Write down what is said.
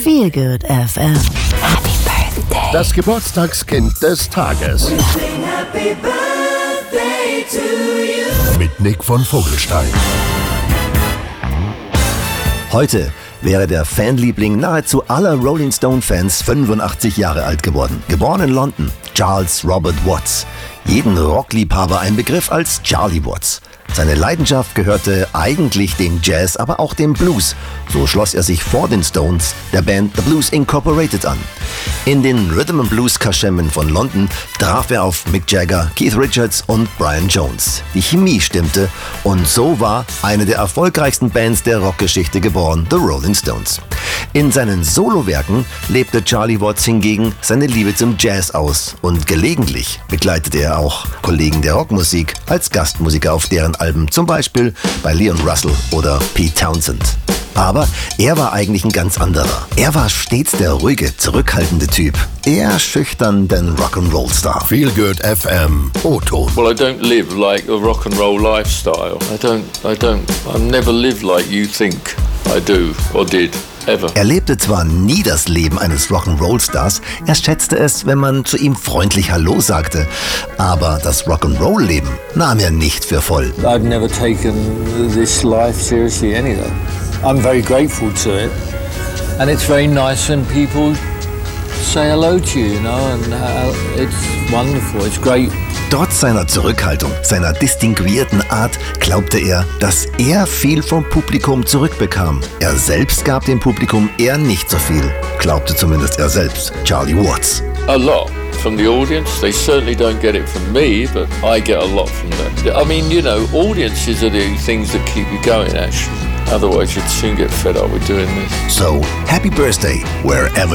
Feel Good FM. Happy Birthday. Das Geburtstagskind des Tages. Happy birthday to you. Mit Nick von Vogelstein. Heute wäre der Fanliebling nahezu aller Rolling Stone-Fans 85 Jahre alt geworden. Geboren in London, Charles Robert Watts. Jeden Rockliebhaber ein Begriff als Charlie Watts. Seine Leidenschaft gehörte eigentlich dem Jazz, aber auch dem Blues. So schloss er sich vor den Stones der Band The Blues Incorporated an. In den Rhythm & Blues Kaschemmen von London traf er auf Mick Jagger, Keith Richards und Brian Jones. Die Chemie stimmte und so war eine der erfolgreichsten Bands der Rockgeschichte geboren, The Rolling Stones. In seinen Solowerken lebte Charlie Watts hingegen seine Liebe zum Jazz aus und gelegentlich begleitete er auch Kollegen der Rockmusik als Gastmusiker auf deren Alben, zum Beispiel bei Leon Russell oder Pete Townsend. Aber er war eigentlich ein ganz anderer. Er war stets der ruhige, zurückhaltende Typ. Eher schüchtern denn Rock'n'Roll-Star. Feel Good FM. O-Ton. Well, I don't live like a rock and roll lifestyle. I never live like you think I do or did. Ever. Er lebte zwar nie das Leben eines Rock'n'Roll-Stars, er schätzte es, wenn man zu ihm freundlich Hallo sagte. Aber das Rock'n'Roll-Leben nahm er nicht für voll. I've never taken this life seriously anyway. I'm very grateful to it. And it's very nice when people say hello to you, and it's wonderful, it's great. Trotz seiner Zurückhaltung, seiner distinguierten Art, glaubte er, dass er viel vom Publikum zurückbekam. Er selbst gab dem Publikum eher nicht so viel, glaubte zumindest er selbst, Charlie Watts. A lot from the audience. They certainly don't get it from me, but I get a lot from them. I mean, audiences are the things that keep you going, actually. Otherwise, you'd soon get fed up with doing this. So, happy birthday, wherever